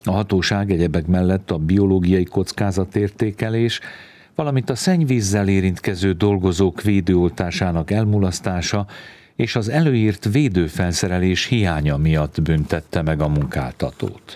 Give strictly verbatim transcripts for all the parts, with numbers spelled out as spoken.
A hatóság egyebek mellett a biológiai kockázatértékelés, valamint a szennyvízzel érintkező dolgozók védőoltásának elmulasztása és az előírt védőfelszerelés hiánya miatt büntette meg a munkáltatót.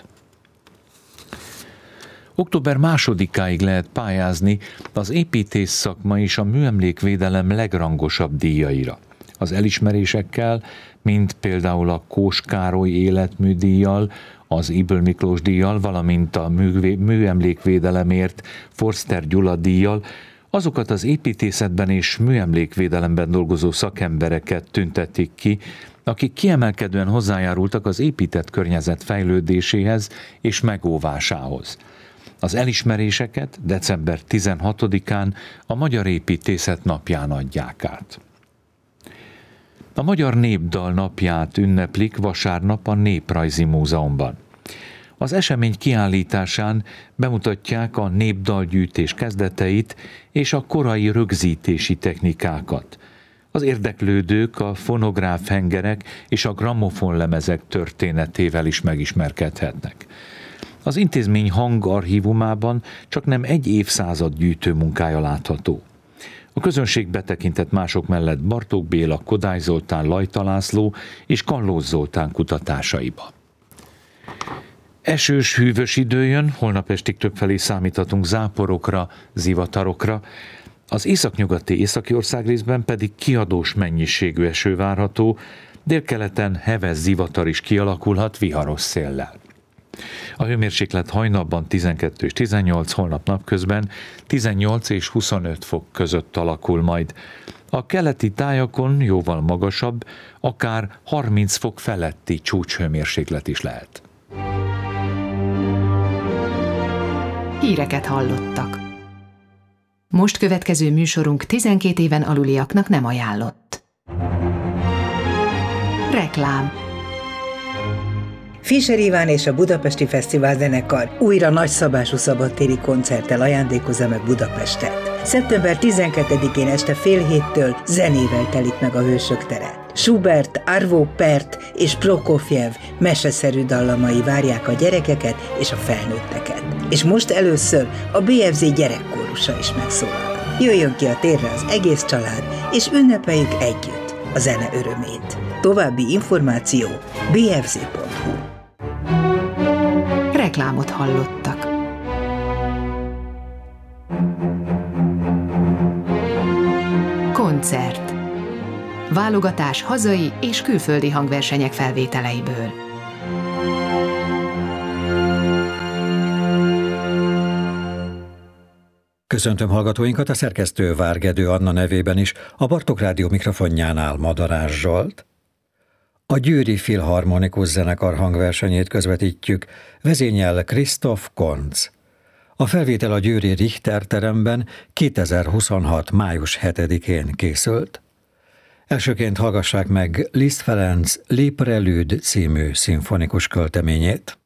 Október másodikáig lehet pályázni az építész szakma és a műemlékvédelem legrangosabb díjaira. Az elismerésekkel, mint például a Kós Károly életműdíjjal, az Ybl Miklós díjjal, valamint a műemlékvédelemért Forster Gyula díjjal, azokat az építészetben és műemlékvédelemben dolgozó szakembereket tüntetik ki, akik kiemelkedően hozzájárultak az épített környezet fejlődéséhez és megóvásához. Az elismeréseket december tizenhatodikán a Magyar Építészet napján adják át. A Magyar Népdal napját ünneplik vasárnap a Néprajzi Múzeumban. Az esemény kiállításán bemutatják a népdalgyűjtés kezdeteit és a korai rögzítési technikákat. Az érdeklődők a fonográf hengerek és a grammofonlemezek történetével is megismerkedhetnek. Az intézmény hangarchívumában csak nem egy évszázad gyűjtő munkája látható. A közönség betekintett mások mellett Bartók Béla, Kodály Zoltán, Lajta László és Kallós Zoltán kutatásaiba. Esős, hűvös idő jön, holnap estig többfelé számíthatunk záporokra, zivatarokra, az északnyugati északi országrészben pedig kiadós mennyiségű eső várható, délkeleten heves zivatar is kialakulhat viharos széllel. A hőmérséklet hajnalban tizenkettő és tizennyolc, holnap napközben tizennyolc és huszonöt fok között alakul majd. A keleti tájakon jóval magasabb, akár harminc fok feletti csúcshőmérséklet is lehet. Híreket hallottak. Most következő műsorunk tizenkét éven aluliaknak nem ajánlott. Reklám. Fischer Iván és a Budapesti Fesztivál Zenekar újra nagyszabású szabadtéri koncerttel ajándékozza meg Budapestet. szeptember tizenkettedikén este fél héttől zenével telik meg a Hősök tere. Schubert, Arvo Pärt és Prokofjev meseszerű dallamai várják a gyerekeket és a felnőtteket. És most először a bé ef zé gyerekkórusa is megszólal. Jöjjön ki a térre az egész család, és ünnepeljük együtt a zene örömét. További információ bé ef zé pont hu. Reklámot hallottak. Koncert. Válogatás hazai és külföldi hangversenyek felvételeiből. Köszöntöm hallgatóinkat, a szerkesztő Várgedő Anna nevében is, a Bartók Rádió mikrofonjánál Madarás Zsolt. A Győri Filharmonikus Zenekar hangversenyét közvetítjük, vezényel Krisztof Koncz. A felvétel a győri Richter teremben kétezer-huszonhat. május hetedikén készült. Elsőként hallgassák meg Liszt Ferenc Le Prélude című szimfonikus költeményét.